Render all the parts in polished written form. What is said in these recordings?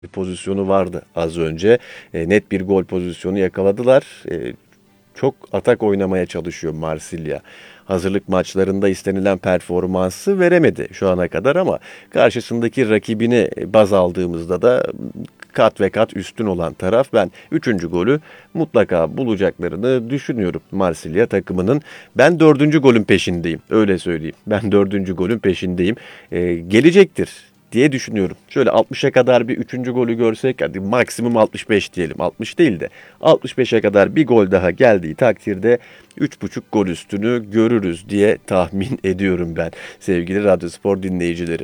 Bir pozisyonu vardı az önce. Net bir gol pozisyonu yakaladılar. Çok atak oynamaya çalışıyor Marsilya. Hazırlık maçlarında istenilen performansı veremedi şu ana kadar ama karşısındaki rakibini baz aldığımızda da kat ve kat üstün olan taraf. Ben 3. golü mutlaka bulacaklarını düşünüyorum Marsilya takımının. Ben 4. golün peşindeyim, öyle söyleyeyim. Ben 4. golün peşindeyim. Gelecektir diye düşünüyorum. Şöyle 60'a kadar bir 3. golü görsek, hadi maksimum 65 diyelim. 60 değil de 65'e kadar bir gol daha geldiği takdirde 3,5 gol üstünü görürüz diye tahmin ediyorum ben sevgili Radyospor dinleyicileri.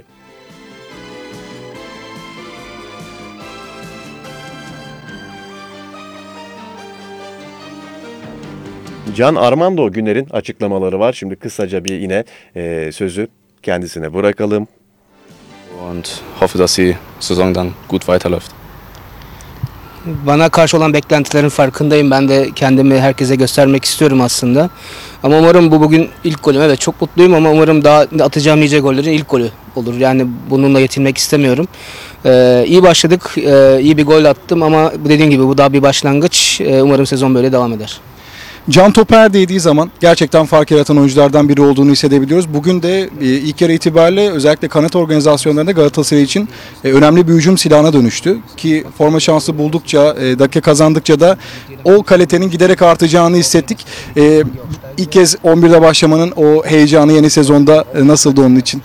Can Armando Güner'in açıklamaları var. Şimdi kısaca bir yine sözü kendisine bırakalım. Und hoffe, dass die Saison dann gut weiterläuft. Bana karşı olan beklentilerin farkındayım. Ben de kendimi herkese göstermek istiyorum aslında. Ama umarım bu bugün ilk golüm. Evet, çok mutluyum ama umarım daha atacağım nice gollerin ilk golü olur. Yani bununla yetinmek istemiyorum. İyi başladık, iyi bir gol attım ama dediğim gibi bu daha bir başlangıç. Umarım sezon böyle devam eder. Can topu değdiği zaman gerçekten fark yaratan oyunculardan biri olduğunu hissedebiliyoruz. Bugün de ilk yarı itibariyle özellikle kanat organizasyonlarında Galatasaray için önemli bir hücum silahına dönüştü. Ki forma şansı buldukça, dakika kazandıkça da o kalitenin giderek artacağını hissettik. İlk kez 11'de başlamanın o heyecanı yeni sezonda nasıldı onun için?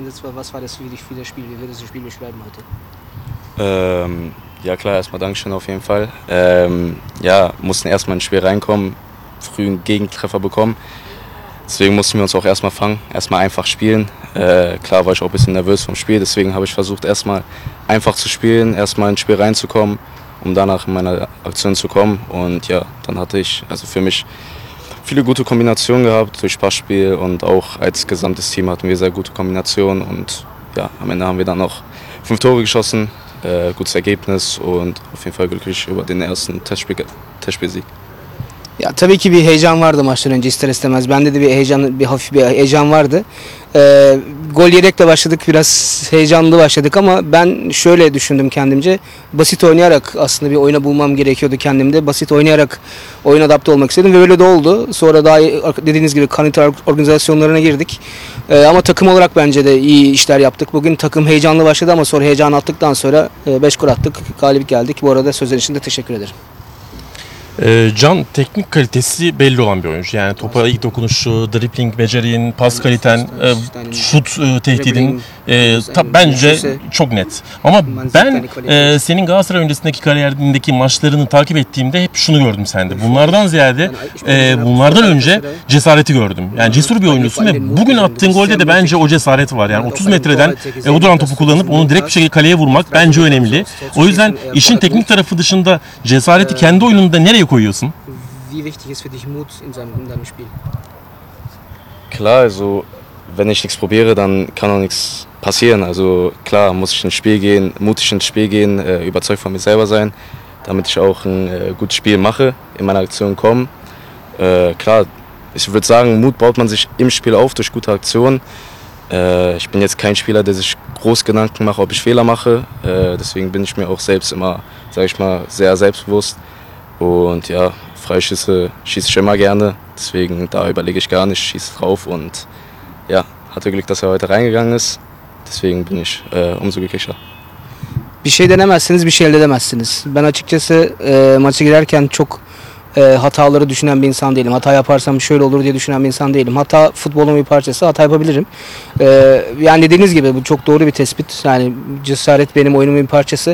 Ja klar, erstmal Dankeschön auf jeden Fall. Ja, mussten erstmal ins Spiel reinkommen, früh einen Gegentreffer bekommen. Deswegen mussten wir uns auch erstmal fangen, erstmal einfach spielen. Klar war ich auch ein bisschen nervös vom Spiel, deswegen habe ich versucht erstmal einfach zu spielen, erstmal ins Spiel reinzukommen, um danach in meine Aktion zu kommen. Und ja, dann hatte ich also für mich viele gute Kombinationen gehabt durch Passspiel und auch als gesamtes Team hatten wir sehr gute Kombinationen und ja, am Ende haben wir dann noch 5 Tore geschossen. Gutes Ergebnis und auf jeden Fall glücklich über den ersten Testspielsieg. Ya tabii ki bir heyecan vardı maçtan önce ister istemez. Bende de hafif bir heyecan vardı. Gol yedekle başladık, biraz heyecanlı başladık ama ben şöyle düşündüm kendimce. Basit oynayarak aslında bir oyuna bulmam gerekiyordu kendimde. Basit oynayarak oyuna adapte olmak istedim ve öyle de oldu. Sonra daha dediğiniz gibi kanat organizasyonlarına girdik. Ama takım olarak bence de iyi işler yaptık. Bugün takım heyecanlı başladı ama sonra heyecanı attıktan sonra 5 gol attık, galip geldik. Bu arada sözler için de teşekkür ederim. Can, teknik kalitesi belli olan bir oyuncu. Yani topa ilk dokunuşu, dribbling becerin, pas kaliten, şut tehdidin bence çok net. Ama ben senin Galatasaray öncesindeki kariyerindeki maçlarını takip ettiğimde hep şunu gördüm sende. Bunlardan ziyade bunlardan önce cesareti gördüm. Yani cesur bir oyuncusun ve bugün attığın golde de bence o cesaret var. Yani 30 metreden o duran topu kullanıp onu direkt bir şekilde kaleye vurmak bence önemli. O yüzden işin teknik tarafı dışında cesareti kendi oyununda nereye koyuyorsun? Wie wichtig ist für dich Mut in deinem Spiel? Klar, also wenn ich nichts probiere, dann kann auch nichts passieren. Also klar muss ich ins Spiel gehen, mutig ins Spiel gehen, überzeugt von mir selber sein, damit ich auch ein gutes Spiel mache, in meine Aktion komme. Klar, ich würde sagen, Mut baut man sich im Spiel auf durch gute Aktionen. Ich bin jetzt kein Spieler, der sich groß Gedanken macht, ob ich Fehler mache. Deswegen bin ich mir auch selbst immer, sage ich mal, sehr selbstbewusst. Und ja, Freischüsse schieße ich immer gerne, deswegen da überlege ich gar nicht, schieße drauf und ja, hatte Glück, dass er heute reingegangen ist. Deswegen bin ich umso glücklicher. Bir şey denemezseniz bir şey elde edemezsiniz. Ben açıkçası maça girerken çok hataları düşünen bir insan değilim. Hata yaparsam şöyle olur diye düşünen bir insan değilim. Hata futbolun bir parçası, hata yapabilirim. Yani dediğiniz gibi bu çok doğru bir tespit. Yani cesaret benim oyunumun bir parçası.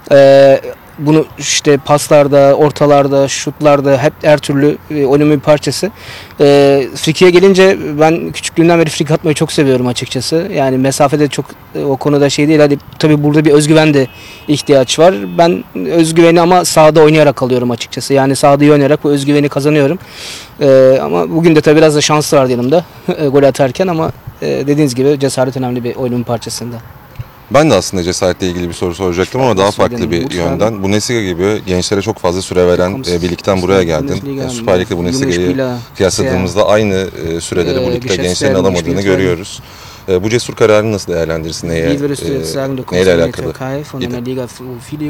Bunu işte paslarda, ortalarda, şutlarda hep her türlü oyunun bir parçası. Frikiye gelince ben küçüklüğümden beri frik atmayı çok seviyorum açıkçası. Yani mesafede çok o konuda şey değil. Hadi tabii burada bir özgüven de ihtiyaç var. Ben özgüveni ama sahada oynayarak alıyorum açıkçası. Yani sahada iyi oynayarak bu özgüveni kazanıyorum. Ama bugün de tabii biraz da şans vardı yanımda gol atarken ama dediğiniz gibi cesaret önemli bir oyunun parçasında. Ben de aslında cesaretle ilgili bir soru soracaktım ama daha farklı bir yönden. Bundesliga gibi gençlere çok fazla süre veren bir ligden buraya geldin. Süper Lig'de Bundesliga'yı kıyasladığımızda aynı süreleri bu ligde gençlerin alamadığını görüyoruz. Bu cesur kararını nasıl değerlendirirsin? Wie würdest du jetzt sagen, du kommst Neyle von der alakalı? Türkei, von einer Liga, wo viele